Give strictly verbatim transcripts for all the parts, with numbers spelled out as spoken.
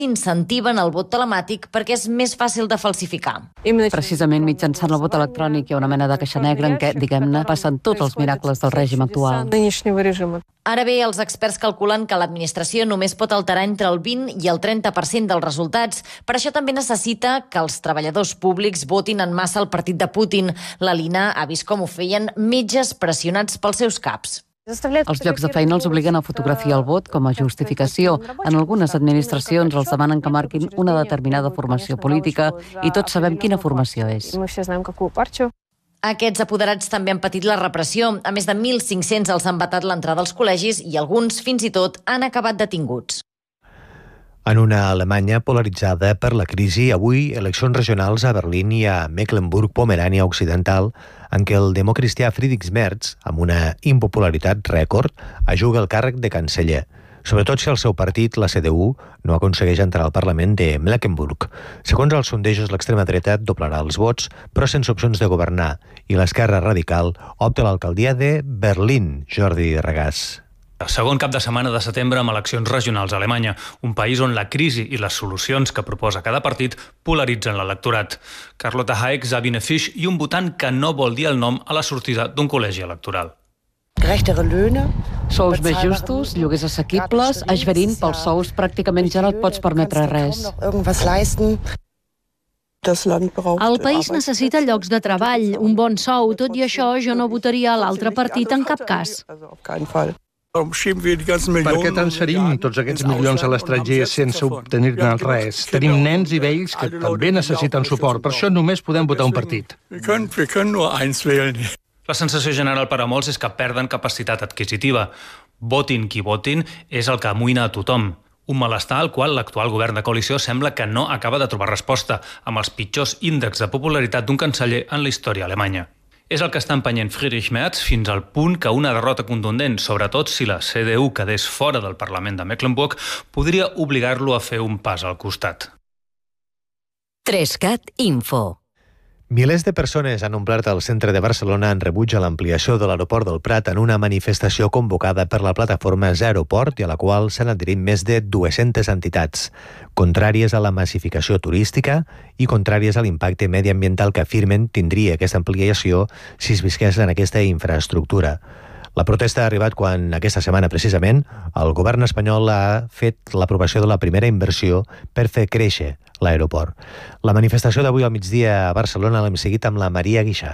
incentiven el vot telemàtic perquè és més fàcil de falsificar. Precisament mitjançant el vot electrònic hi ha una mena de caixa negra en què, diguem-ne, passen tots els miracles del règim actual. Ara bé, els experts calculen que l'administració només pot alterar entre el vint i el trenta per cent dels resultats. Per això també necessita que els treballadors públics votin en massa el partit de Putin. La Lina ha vist com ho feien metges pressionats pels seus caps. Els llocs de feina els obliguen a fotografiar el vot com a justificació. En algunes administracions els demanen que marquin una determinada formació política i tots sabem quina formació és. Aquests apoderats també han patit la repressió. A més de mil cinc-cents els han vetat l'entrada als col·legis i alguns, fins i tot, han acabat detinguts. En una Alemanya polaritzada per la crisi, avui eleccions regionals a Berlín i a Mecklenburg-Pomerània Occidental, en què el democristià Friedrich Merz, amb una impopularitat rècord, ajuga el càrrec de canceller, sobretot si el seu partit, la C D U, no aconsegueix entrar al Parlament de Mecklenburg. Segons els sondejos, l'extrema dreta doblarà els vots, però sense opcions de governar, i l'esquerra radical opta a l'alcaldia de Berlín. Jordi Regàs. Segon cap de setmana de setembre amb eleccions regionals a Alemanya, un país on la crisi i les solucions que proposa cada partit polaritzen l'electorat. Carlotta Hayek, Sabine Fisch i un votant que no vol dir el nom a la sortida d'un col·legi electoral. Sous més justos, lloguers assequibles, a Schwerin pels sous pràcticament ja no et pots permetre res. El país necessita llocs de treball, un bon sou, tot i això jo no votaria a l'altre partit en cap cas. Per què transferim tots aquests milions a l'estranger sense obtenir-ne res? Tenim nens i vells que també necessiten suport, per això només podem votar un partit. La sensació general per a molts és que perden capacitat adquisitiva. Votin qui votin és el que amoïna a tothom. Un malestar al qual l'actual govern de coalició sembla que no acaba de trobar resposta, amb els pitjors índexs de popularitat d'un canceller en la història alemanya. És el que està empenyent Friedrich Merz fins al punt que una derrota contundent, sobretot si la C D U quedés fora del Parlament de Mecklenburg, podria obligar-lo a fer un pas al costat. Trescat Info. Milers de persones han omplert el centre de Barcelona en rebuig a l'ampliació de l'aeroport del Prat en una manifestació convocada per la plataforma Zero Port i a la qual s'han adherit més de dues-centes entitats, contràries a la massificació turística i contràries a l'impacte mediambiental que afirmen tindria aquesta ampliació si es visqués en aquesta infraestructura. La protesta ha arribat quan, aquesta setmana precisament, el govern espanyol ha fet l'aprovació de la primera inversió per fer créixer l'aeroport. La manifestació d'avui al migdia a Barcelona l'hem seguit amb la Maria Guixà.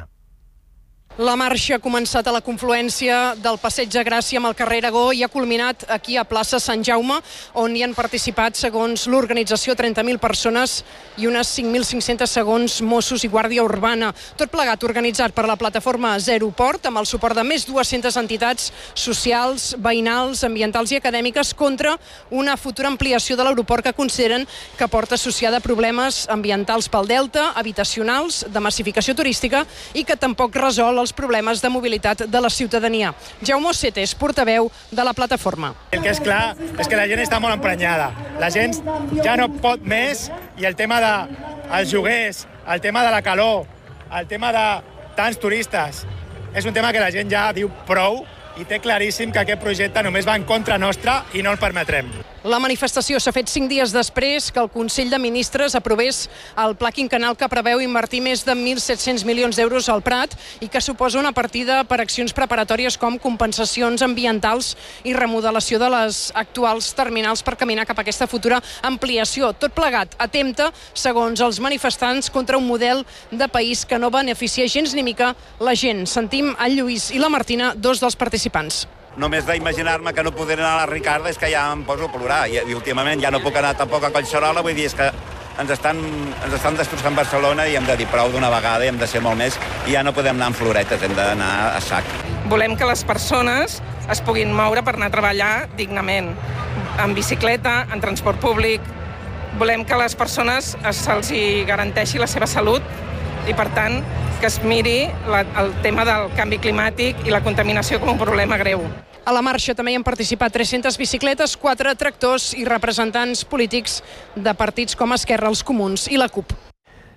La marxa ha començat a la confluència del Passeig de Gràcia amb el carrer Aragó i ha culminat aquí a plaça Sant Jaume, on hi han participat, segons l'organització, trenta mil persones i unes cinc mil cinc-cents segons Mossos i Guàrdia Urbana. Tot plegat organitzat per la plataforma Zero Port, amb el suport de més de dues-centes entitats socials, veïnals, ambientals i acadèmiques contra una futura ampliació de l'aeroport que consideren que porta associada problemes ambientals pel delta, habitacionals, de massificació turística i que tampoc resol els problemes de mobilitat de la ciutadania. Jaume Setes, portaveu de la plataforma. El que és clar és que la gent està molt emprenyada. La gent ja no pot més i el tema dels lloguers, el tema de la calor, el tema de tants turistes, és un tema que la gent ja diu prou i té claríssim que aquest projecte només va en contra nostra i no el permetrem. La manifestació s'ha fet cinc dies després que el Consell de Ministres aprovés el pla quinquennal que preveu invertir més de mil set-cents milions d'euros al Prat i que suposa una partida per accions preparatòries com compensacions ambientals i remodelació de les actuals terminals per caminar cap a aquesta futura ampliació. Tot plegat atempta, segons els manifestants, contra un model de país que no beneficia gens ni mica la gent. Sentim el Lluís i la Martina, dos dels participants. Només d'imaginar-me que no podré anar a la Ricarda és que ja em poso a plorar. I, i últimament ja no puc anar tampoc a Collserola, vull dir, és que ens estan, ens estan destrossant Barcelona i hem de dir prou d'una vegada i hem de ser molt més i ja no podem anar en floretes, hem d'anar a sac. Volem que les persones es puguin moure per anar a treballar dignament, en bicicleta, en transport públic. Volem que les persones se'ls garanteixi la seva salut i, per tant, que es miri la, el tema del canvi climàtic i la contaminació com un problema greu. A la marxa també hi han participat tres-centes bicicletes, quatre tractors i representants polítics de partits com Esquerra, els Comuns i la CUP.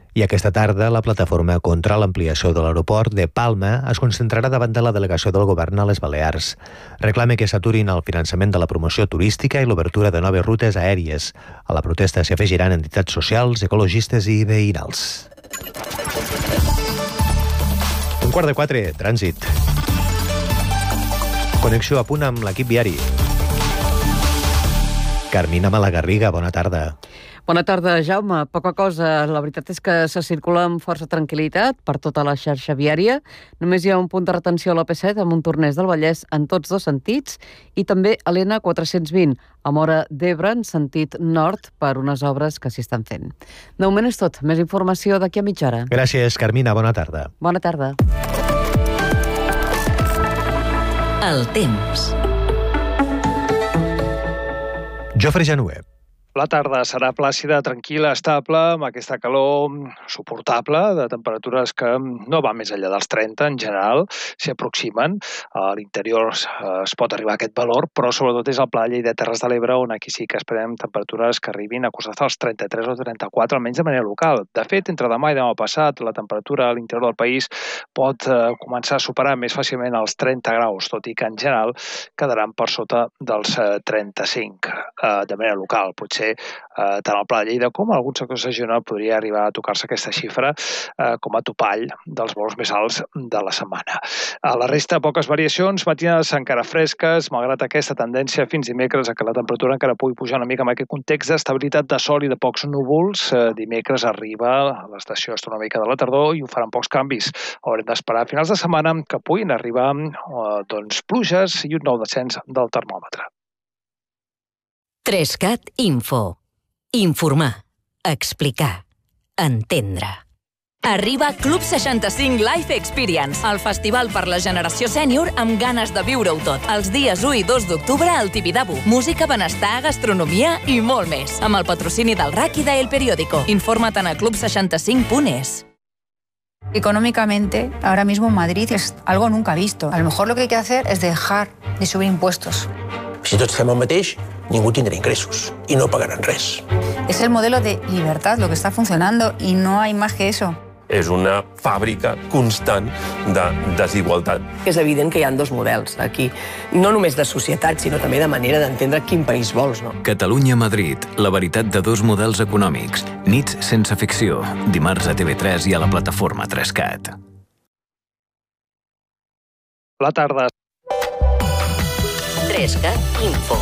I aquesta tarda, la plataforma contra l'ampliació de l'aeroport de Palma es concentrarà davant de la delegació del govern a les Balears. Reclama que s'aturin el finançament de la promoció turística i l'obertura de noves rutes aèries. A la protesta s'hi afegiran entitats socials, ecologistes i veïnals. Un quart de quatre, trànsit. Connexió a punt amb l'equip viari. Carmina Malagarriga, bona tarda. Bona tarda, Jaume. Poca cosa. La veritat és que se circula amb força tranquil·litat per tota la xarxa viària. Només hi ha un punt de retenció a l'A P set a Montornès del Vallès en tots dos sentits i també a l'N quatre-cents vint a Móra d'Ebre en sentit nord per unes obres que s'hi estan fent. De moment és tot. Més informació d'aquí a mitja hora. Gràcies, Carmina. Bona tarda. Bona tarda. El temps. Jofre Januer. La tarda serà plàcida, tranquil·la, estable, amb aquesta calor suportable, de temperatures que no van més enllà dels trenta en general, s'hi aproximen. A l'interior es pot arribar a aquest valor, però sobretot és al Pla de Lleida, Terres de l'Ebre, on aquí sí que esperem temperatures que arribin a costats dels trenta-tres o trenta-quatre, almenys de manera local. De fet, entre demà i demà passat, la temperatura a l'interior del país pot començar a superar més fàcilment els trenta graus, tot i que en general quedaran per sota dels trenta-cinc de manera local. Potser tant al Pla de Lleida com a alguns sectors de Girona podria arribar a tocar-se aquesta xifra com a topall dels valors més alts de la setmana. A la resta, poques variacions, matinades encara fresques, malgrat aquesta tendència fins dimecres a que la temperatura encara pugui pujar una mica en aquest context d'estabilitat de sol i de pocs núvols. Dimecres arriba a l'estació astronòmica de la tardor i ho faran pocs canvis. Haurem d'esperar a finals de setmana que puguin arribar doncs, pluges i un nou descens del termòmetre. TresCat Info. Informar, explicar, entendre. Arriba Club seixanta-cinc Life Experience, el festival per la generació sènior amb ganes de viure-ho tot. Els dies u i dos d'octubre al Tibidabo. Música, benestar, gastronomia i molt més. Amb el patrocini del R A C i de El Periódico. Informa't a club seixanta cinc punt es. Económicamente, ahora mismo en Madrid es algo nunca visto. A lo mejor lo que hay que hacer es dejar de subir impuestos. Si tots fem el mateix, ningú tindrà ingressos i no pagaran res. Es el modelo de libertad lo que está funcionando y no hay más que eso. És una fàbrica constant de desigualtat. És evident que hi ha dos models aquí, no només de societat, sinó també de manera d'entendre quin país vols, no? Catalunya-Madrid, la veritat de dos models econòmics. Nits sense ficció, dimarts a T V tres i a la plataforma TresCat. La tarda. TresCat Info.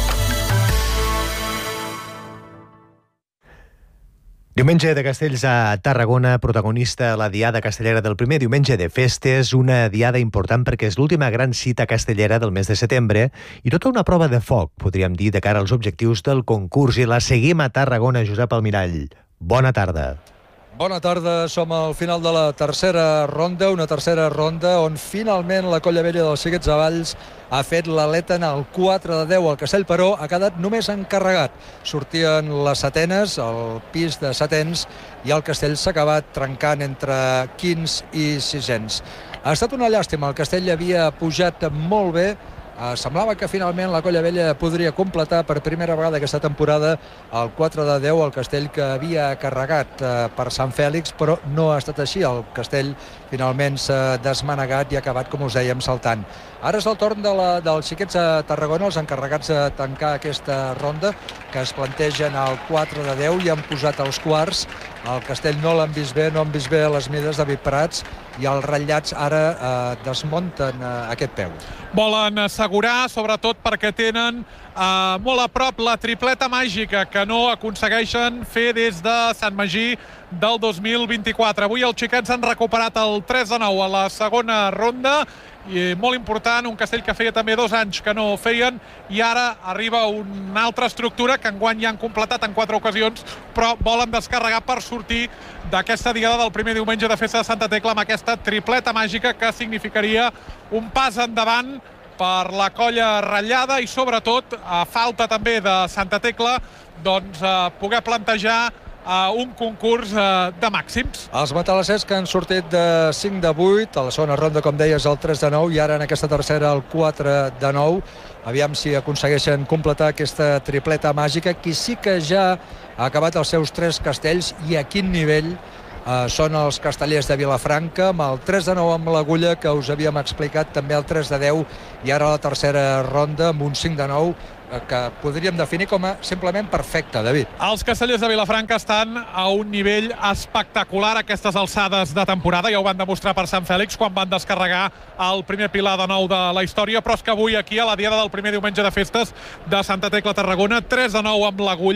Diumenge de Castells a Tarragona, protagonista la Diada Castellera del primer diumenge de festes, una diada important perquè és l'última gran cita castellera del mes de setembre i tota una prova de foc, podríem dir, de cara als objectius del concurs. I la seguim a Tarragona, Josep Almirall. Bona tarda. Bona tarda, som al final de la tercera ronda, una tercera ronda on finalment la Colla Vella dels Xiquets de Valls ha fet l'aleta en el quatre de deu. El Castell, però, ha quedat només encarregat. Sortien les setenes, el pis de setens, i el Castell s'ha acabat trencant entre quins i sisens. Ha estat una llàstima, el Castell havia pujat molt bé. Uh, semblava que finalment la Colla Vella podria completar per primera vegada aquesta temporada el quatre de deu, el Castell que havia carregat uh, per Sant Fèlix, però no ha estat així. El Castell finalment s'ha desmanegat i ha acabat, com us dèiem, saltant. Ara és el torn de la, dels Xiquets a Tarragona, els encarregats de tancar aquesta ronda, que es plantegen al quatre de deu i han posat els quarts. El Castell no l'han vist bé, no han vist bé les mides de Viprats, i els ratllats ara eh, desmunten eh, aquest peu. Volen assegurar, sobretot perquè tenen eh, molt a prop la tripleta màgica que no aconsegueixen fer des de Sant Magí del dos mil vint-i-quatre. Avui els xiquets han recuperat el tres a nou a la segona ronda, i molt important, un Castell que feia també dos anys que no feien, i ara arriba una altra estructura que enguany ja han completat en quatre ocasions, però volen descarregar per sortir d'aquesta diada del primer diumenge de festa de Santa Tecla amb aquesta tripleta màgica que significaria un pas endavant per la colla ratllada i sobretot, a falta també de Santa Tecla, doncs eh, poder plantejar a un concurs de màxims. Els matalassers que han sortit de cinc de vuit, a la segona ronda, com deies, el tres de nou, i ara en aquesta tercera el quatre de nou. Aviam si aconsegueixen completar aquesta tripleta màgica, qui sí que ja ha acabat els seus tres castells i a quin nivell eh, són els castellers de Vilafranca, amb el tres de nou amb l'Agulla, que us havíem explicat, també el tres de deu, i ara la tercera ronda amb un cinc de nou, que podríem definir com a simplement perfecte, David. Els castellers de Vilafranca estan a un nivell espectacular a aquestes alçades de temporada, ja ho van demostrar per Sant Fèlix quan van descarregar el primer pilar de nou de la història, però és que avui aquí, a la diada del primer diumenge de festes de Santa Tecla Tarragona, tres de nou amb l'Agulla,